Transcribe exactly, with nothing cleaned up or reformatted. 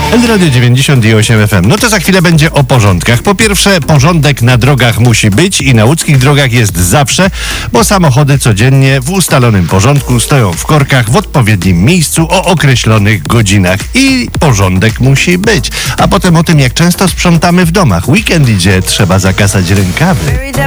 Elradio dziewięćdziesiąt osiem F M. No to za chwilę będzie o porządkach. Po pierwsze, porządek na drogach musi być i na łódzkich drogach jest zawsze, bo samochody codziennie w ustalonym porządku stoją w korkach w odpowiednim miejscu o określonych godzinach i porządek musi być. A potem o tym, jak często sprzątamy w domach. Weekend idzie, trzeba zakasać rękawy.